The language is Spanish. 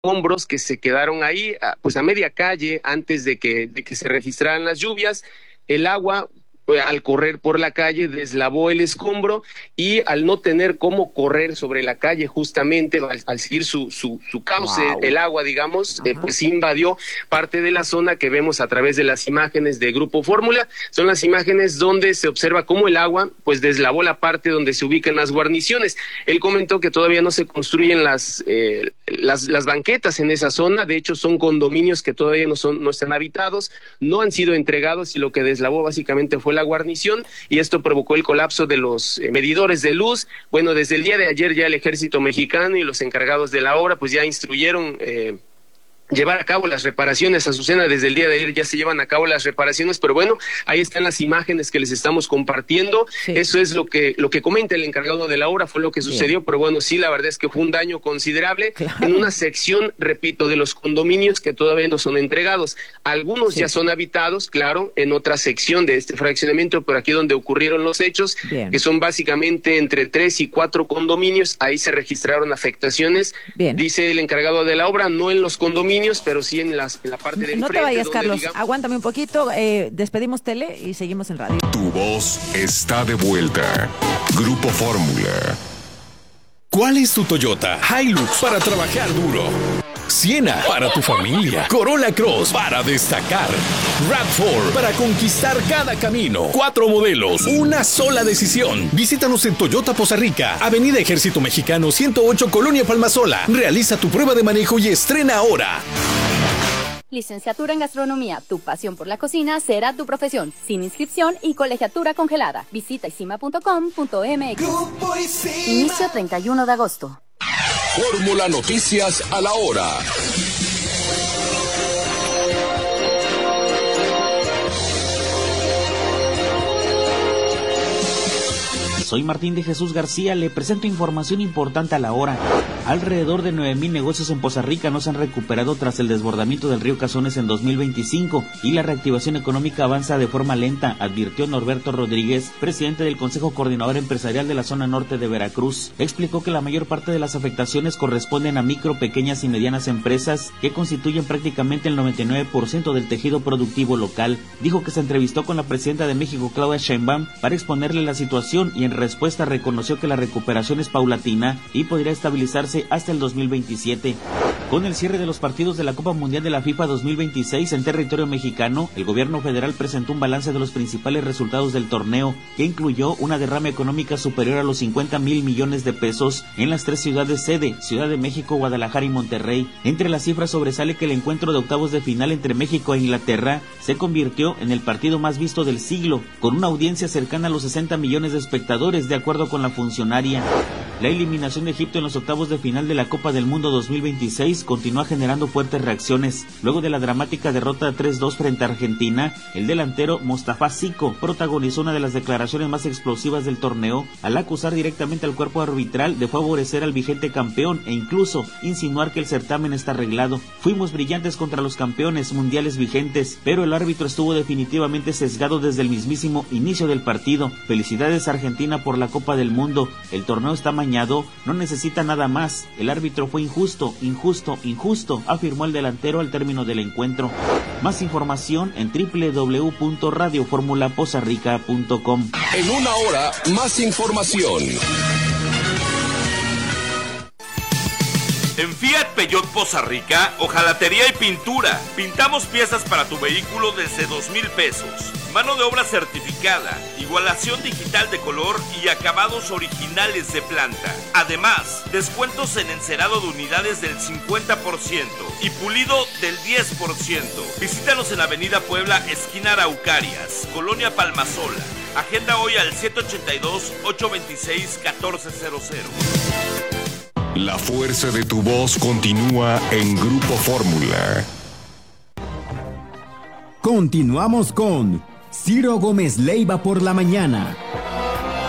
escombros que se quedaron ahí, pues a media calle antes de que se registraran las lluvias. El agua, al correr por la calle, deslavó el escombro y al no tener cómo correr sobre la calle, justamente al seguir su cauce, el agua, digamos, pues invadió parte de la zona que vemos a través de las imágenes de Grupo Fórmula. Son las imágenes donde se observa cómo el agua pues deslavó la parte donde se ubican las guarniciones. Él comentó que todavía no se construyen las banquetas en esa zona. De hecho, son condominios que todavía no están habitados, no han sido entregados, y lo que deslavó básicamente fue la guarnición, y esto provocó el colapso de los medidores de luz. Bueno, desde el día de ayer ya el Ejército Mexicano y los encargados de la obra pues ya instruyeron llevar a cabo las reparaciones. Azucena, desde el día de ayer ya se llevan a cabo las reparaciones, pero bueno, ahí están las imágenes que les estamos compartiendo. Sí. Eso es lo que comenta el encargado de la obra, fue lo que sucedió. Bien. Pero bueno, sí, la verdad es que fue un daño considerable, claro, en una sección, repito, de los condominios que todavía no son entregados. Algunos ya son habitados, claro, en otra sección de este fraccionamiento, pero aquí donde ocurrieron los hechos, bien, que son básicamente entre 3 y 4 condominios, ahí se registraron afectaciones. Bien. Dice el encargado de la obra, no en los condominios, pero sí en la parte de enfrente. No te vayas, Carlos, aguántame un poquito, despedimos tele y seguimos en radio. Tu voz está de vuelta. Grupo Fórmula. ¿Cuál es tu Toyota? Hilux, para trabajar duro. Siena, para tu familia. Corolla Cross, para destacar. RAV4, para conquistar cada camino. 4 modelos, una sola decisión. Visítanos en Toyota Poza Rica, Avenida Ejército Mexicano 108, Colonia Palmasola. Realiza tu prueba de manejo y estrena ahora. Licenciatura en Gastronomía, tu pasión por la cocina será tu profesión, sin inscripción y colegiatura congelada. Visita isima.com.mx. Inicio 31 de agosto. Fórmula Noticias a la hora. Soy Martín de Jesús García, le presento información importante a la hora. Alrededor de 9,000 negocios en Poza Rica no se han recuperado tras el desbordamiento del río Cazones en 2025 y la reactivación económica avanza de forma lenta, advirtió Norberto Rodríguez, presidente del Consejo Coordinador Empresarial de la zona norte de Veracruz. Explicó que la mayor parte de las afectaciones corresponden a micro, pequeñas y medianas empresas que constituyen prácticamente el 99% del tejido productivo local. Dijo que se entrevistó con la presidenta de México, Claudia Sheinbaum, para exponerle la situación y en respuesta reconoció que la recuperación es paulatina y podría estabilizarse hasta el 2027. Con el cierre de los partidos de la Copa Mundial de la FIFA 2026 en territorio mexicano, el gobierno federal presentó un balance de los principales resultados del torneo, que incluyó una derrama económica superior a los 50,000 millones de pesos en las 3 ciudades sede, Ciudad de México, Guadalajara y Monterrey. Entre las cifras sobresale que el encuentro de octavos de final entre México e Inglaterra se convirtió en el partido más visto del siglo, con una audiencia cercana a los 60 millones de espectadores, de acuerdo con la funcionaria. La eliminación de Egipto en los octavos de final de la Copa del Mundo 2026 continúa generando fuertes reacciones. Luego de la dramática derrota 3-2 frente a Argentina, el delantero Mostafa Zico protagonizó una de las declaraciones más explosivas del torneo al acusar directamente al cuerpo arbitral de favorecer al vigente campeón e incluso insinuar que el certamen está arreglado. Fuimos brillantes contra los campeones mundiales vigentes, pero el árbitro estuvo definitivamente sesgado desde el mismísimo inicio del partido. Felicidades Argentina por la Copa del Mundo. El torneo está mañado, no necesita nada más. El árbitro fue injusto, afirmó el delantero al término del encuentro. Más información en www.radioformulapozarrica.com. En una hora, más información. En Fiat Peugeot Poza Rica, hojalatería y pintura. Pintamos piezas para tu vehículo desde 2,000 pesos. Mano de obra certificada, igualación digital de color y acabados originales de planta. Además, descuentos en encerado de unidades del 50% y pulido del 10%. Visítanos en Avenida Puebla, esquina Araucarias, Colonia Palmasola. Agenda hoy al 782-826-1400. La fuerza de tu voz continúa en Grupo Fórmula. Continuamos con Ciro Gómez Leiva por la mañana.